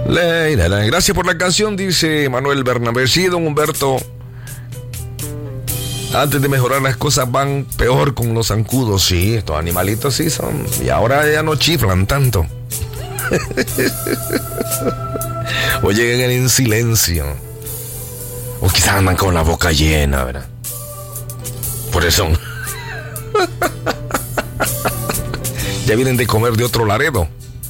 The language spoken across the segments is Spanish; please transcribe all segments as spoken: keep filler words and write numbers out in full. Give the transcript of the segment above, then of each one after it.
Le, le, le. Gracias por la canción, dice Manuel Bernabé. Sí, don Humberto. Antes de mejorar las cosas van peor con los zancudos. Sí, estos animalitos sí son. Y ahora ya no chiflan tanto. O llegan en silencio. O quizás andan con la boca llena, ¿verdad? Por eso. Ya vienen de comer de otro Laredo.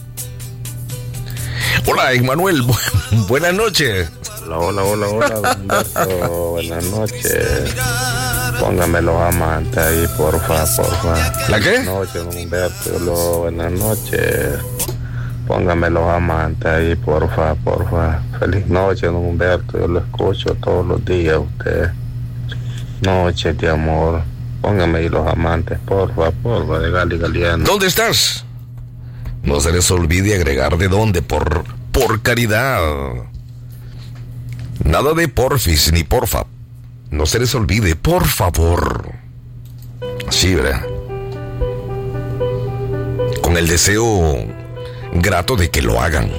Hola, Emmanuel. Bu- buenas noches. Hola, hola, hola, hola, Humberto. Buenas noches. Póngame los amantes ahí, porfa, porfa. ¿La qué? Buenas noches, don Humberto. Lo, buenas noches. Póngame los amantes ahí, porfa, porfa. Feliz noche, don Humberto. Yo lo escucho todos los días a usted. Noche de amor. Póngame ahí los amantes, porfa, porfa, de Gali Galeano. ¿Dónde estás? No se les olvide agregar de dónde, por, por caridad. Nada de porfis ni porfa. No se les olvide, por favor. Sí, ¿verdad? Con el deseo grato de que lo hagan.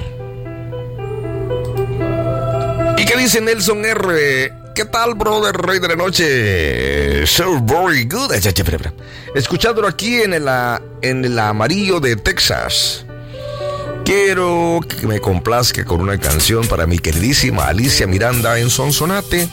¿Y qué dice Nelson R? ¿Qué tal, brother? Rey de la noche. So very good. Escuchándolo aquí en el, en el amarillo de Texas. Quiero que me complazca con una canción para mi queridísima Alicia Miranda en Sonsonate.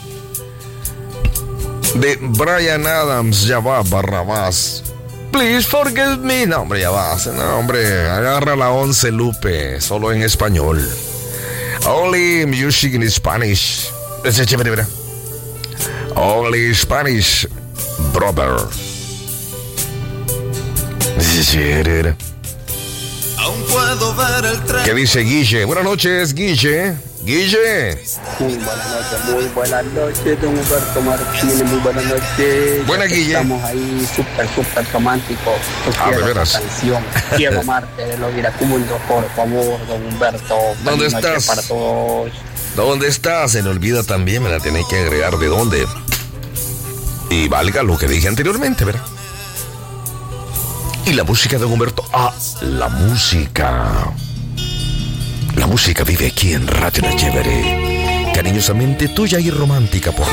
De Bryan Adams, ya va, Barrabás. Please forgive me. No, hombre, ya va. No, hombre, agarra la once, Lupe. Solo en español. Only music in Spanish. Es chévere, ¿verdad? Only Spanish, brother. Aún puedo ver el tren. ¿Qué dice Guille? Buenas noches, Guille. Guille. Muy buenas noches, muy buenas noches, don Humberto Martínez, muy buenas noches. Buena, Guille. Estamos ahí súper, súper románticos. Yo Ah, quiero de veras. esa canción. Quiero amarte de los iracundos, por favor, don Humberto. ¿Dónde Feliz noche estás? para todos. ¿Dónde está? Se le olvida también, me la tenéis que agregar de dónde. Y valga lo que dije anteriormente, ¿verdad? Y la música de Humberto. Ah, la música. La música vive aquí en Radio La Chévere. Cariñosamente tuya y romántica por